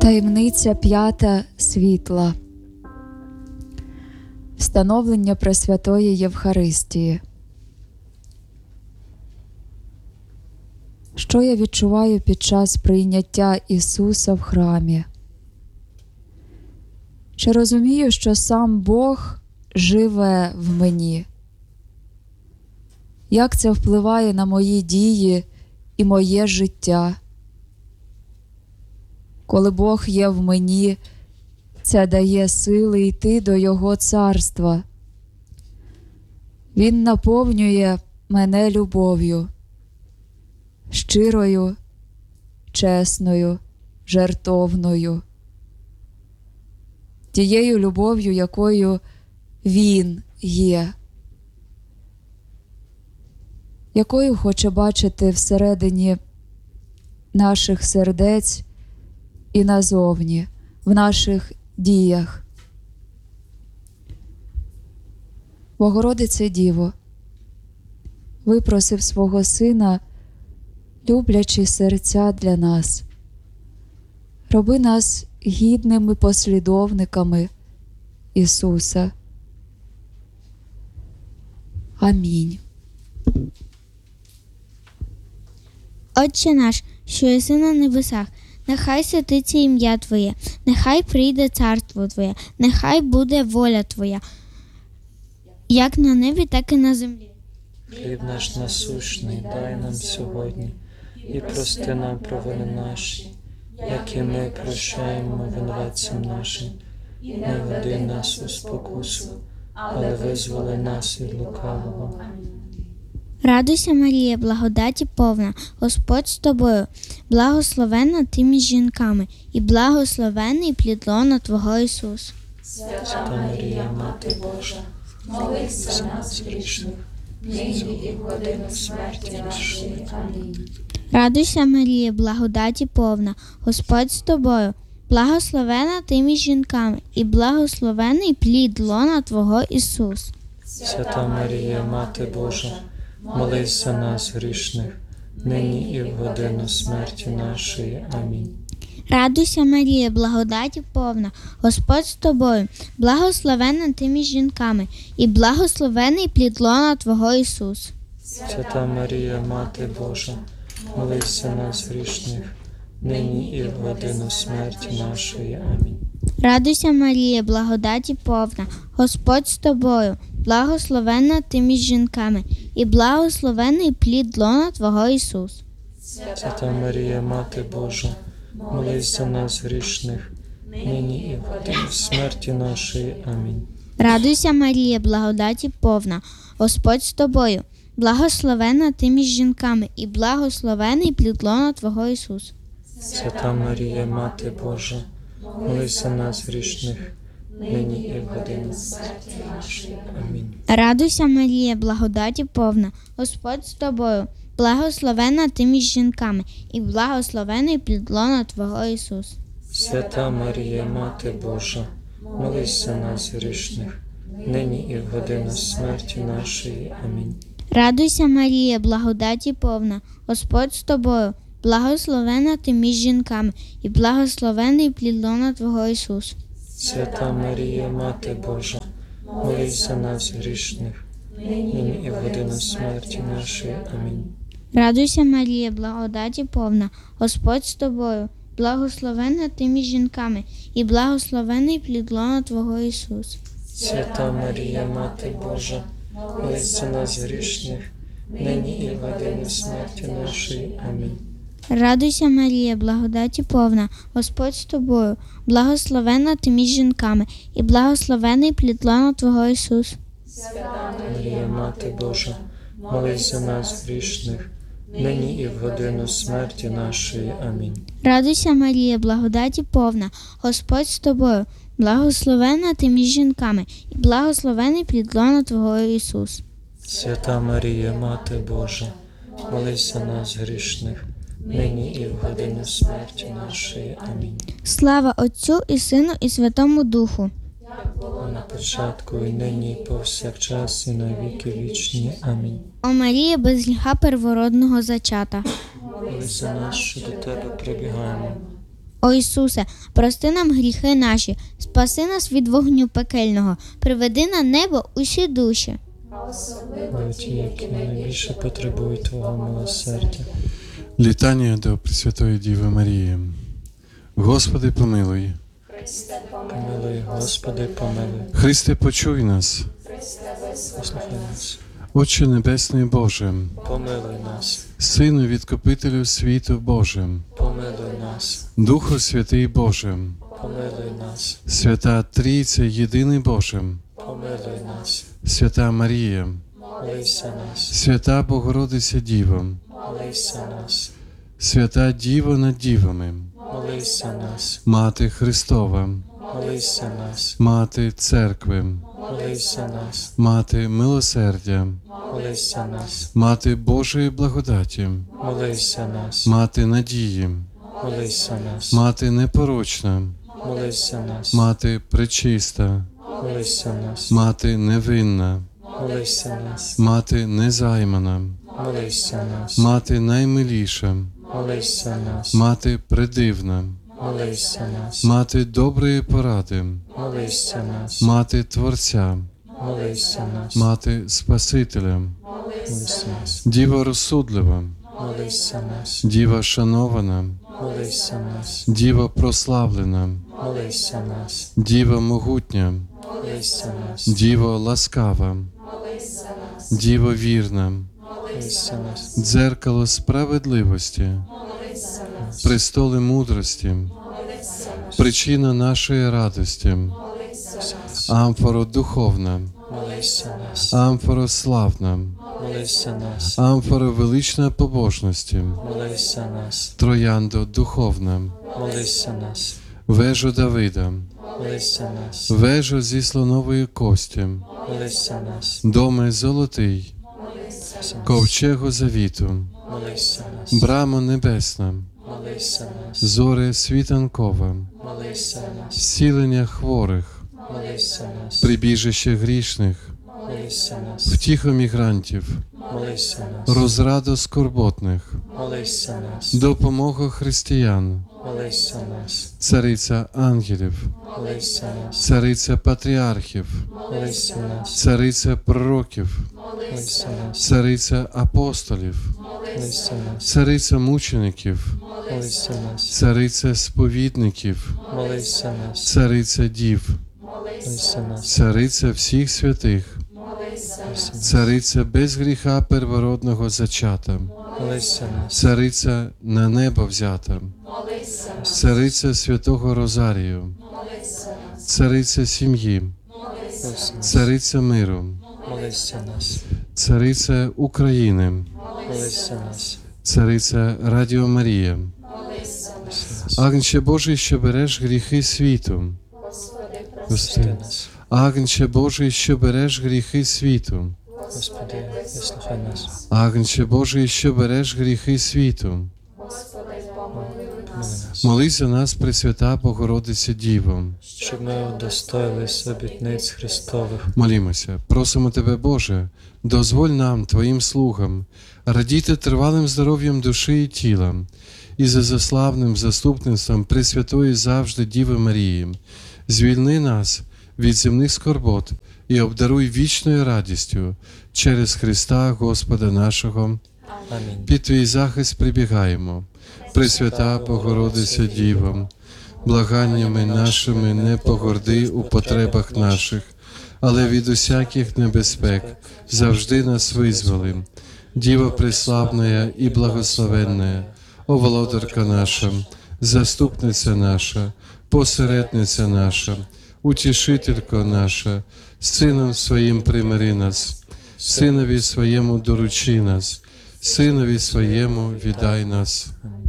Таємниця 5 світла. Встановлення Пресвятої Євхаристії. Що я відчуваю під час прийняття Ісуса в храмі? Чи розумію, що сам Бог живе в мені? Як це впливає на мої дії і моє життя? Коли Бог є в мені, це дає сили йти до Його царства. Він наповнює мене любов'ю, щирою, чесною, жертовною. Тією любов'ю, якою Він є, якою хоче бачити всередині наших сердець і назовні, в наших діях. Богородице Діво, випросив свого Сина люблячі серця для нас. Роби нас гідними послідовниками Ісуса. Амінь. Отче наш, що єси на небесах, нехай святиться ім'я Твоє, нехай прийде царство Твоє, нехай буде воля Твоя, як на небі, так і на землі. Хліб наш насущний дай нам сьогодні, і прости нам провини наші, як і ми прощаємо винуватцям нашим. І не веди нас у спокусу, але визволи нас від лукавого. Радуйся, Марія, благодаті повна, Господь з тобою, благословенна ти між жінками, і благословений плід лона Твого Ісус. Свята Марія, Мати Божа, молись за нас грішних, нині і в годину смерті нашої. Амінь. Радуйся, Марія, благодаті повна, Господь з тобою, благословенна ти між жінками, і благословений плід лона Твого Ісус. Свята Марія, Мати Божа, молись за нас грішних, нині і в годину смерті нашої. Амінь. Радуйся, Марія, благодаті повна, Господь з тобою, благословенна ти між жінками, і благословений плід лона Твого Ісус. Свята Марія, Мати Божа, молись за нас грішних, нині і в годину смерті нашої. Амінь. Радуйся, Марія, благодаті повна, Господь з тобою, благословенна ти між жінками, і благословений плід лона Твого Ісус. Свята Марія, Мати Божа, молись за нас грішних, нині і в годину смерті нашої. Амінь. Радуйся, Марія, благодаті повна, Господь з тобою, благословенна ти між жінками, і благословений плід лона Твого Ісус. Свята Марія, Мати Божа, молись за нас грішних, нині і в годину смерті нашої. Амінь. Радуйся, Марія, благодаті повна, Господь з тобою, благословенна ти між жінками, і благословений плід лона Твого Ісус. Свята Марія, Мати Божа, молись за нас грішних, нині і в годину смерті нашої. Амінь. Радуйся, Марія, благодаті повна, Господь з тобою, благословенна ти між жінками, і благословений плід лона Твого Ісус. Свята Марія, Мати Божа, молись за нас грішних, нині і в годину смерті нашої. Амінь. Радуйся, Марія, благодаті повна, Господь з тобою, благословенна ти між жінками, і благословений плід лона Твого Ісус. Свята Марія, Мати Божа, молись за нас грішних, нині і в годину смерті нашої. Амінь. Радуйся, Марія, благодаті повна, Господь з тобою, благословенна ти між жінками, і благословений плід лона Твого Ісус. Свята Марія, Мати Божа, молись за нас грішних, нині і в годину смерті нашої. Амінь. Радуйся, Марія, благодаті повна, Господь з тобою, благословенна ти між жінками, і благословений плід лона Твого Ісус. Свята Марія, Мати Божа, молись за нас грішних, нині і в годину смерті нашої. Амінь. Слава Отцю і Сину і Святому Духу. Було на початку, і нині, і повсякчас, і на віки вічні. Амінь. О Марія, без гріха первородного зачата. Молись за нас, що до Тебе прибігаємо. О Ісусе, прости нам гріхи наші, спаси нас від вогню пекельного, приведи на небо усі душі. Ті, які найбільше потребують Твого милосердя. Літання до Пресвятої Діви Марії. Господи, помилуй. Помилуй, Господи, помилуй. Христе, почуй нас. Послухай нас. Отче Небесний Боже, Помилуй нас. Сину Відкупителю світу Боже, Помилуй нас. Духу Святий Боже, Помилуй нас. Свята Трійця Єдиний Боже, Помилуй нас. Свята Марія, Молися нас. Свята Богородиця Діва, Молися нас. Свята Діва над дівами, Молися нас. Мати Христова, Молися нас. Мати Церкви, Молися нас. Мати Милосердя, Молися нас. Мати Божої благодаті, Молися нас. Мати Надії, Молися нас. Мати Непорочна, Молися нас. Мати Пречиста, Молися нас. Мати Невинна, Молися нас. Мати Незаймана, Молися нас. Мати Наймиліша, Молися нас. Мати Предивна, Молися нас. Мати Доброї Поради, Молися нас. Мати Творця, Молися нас. Мати Спасителя, Молися нас. Діва розсудлива, Молися нас. Діва шанована, Молися нас. Діва прославлена, Молися нас. Діва могутня, Молися нас. Діва ласкава, Діва вірна, Молися нас. дзеркало справедливості, престоли мудрості, причина нашої радості, амфоро духовна, Молися нас. амфоро славна, Молися нас. амфоро велична побожності, Молися нас. трояндо духовна, Молися нас. вежу Давида, Молися нас. вежу зі слонової кості, Молися нас. доме золотий, ковчегу завіту, Молися нас. брамо небесна, Молися нас. зоре світанкова, Молися нас. зцілення хворих, Молися нас. прибіжище грішних, Молися нас. втіхо мігрантів, Молися нас. розраду скорботних, Молися нас. допомога християн, Молися нас. цариця ангелів, Молися нас. цариця патріархів, Молися нас. цариця пророків, Молися нас. цариця апостолів, Молися нас. цариця мучеників, Молися нас. цариця сповідників, Молися нас. цариця дів, Молися нас. цариця всіх святих, цариця без гріха первородного зачата, Молися нас. цариця на небо взята, цариця святого Розарію, цариця сім'ї, Молися нас. цариця миру, Молися нас. цариця України, Молися нас. цариця Радіо Марія, Агнче Божий, що береш гріхи світу, Прости нас. Агнче Божий, що береш гріхи світу, Господи, вислухай нас. Агнче Божий, що береш гріхи світу, Помили нас. молись за нас, Пресвята Богородиця Діво. Щоб ми удостоїлись обітниць Христових. Молімося, просимо Тебе, Боже, дозволь нам, Твоїм слугам, радіти тривалим здоров'ям душі і тіла, і за заславним заступництвом Пресвятої завжди Діви Марії. Звільни нас від земних скорбот і обдаруй вічною радістю через Христа Господа нашого. Амінь. Під Твій захист прибігаємо. Пресвята Богородиця Діво, благаннями нашими не погорди у потребах наших, але від усяких небезпек завжди нас визволи. Діва преславная і благословенная, о володарка наша, заступниця наша, посередниця наша, утішителько наша, Сином Своїм примири нас, Синові Своєму доручи нас, Синові Своєму віддай нас. Амінь.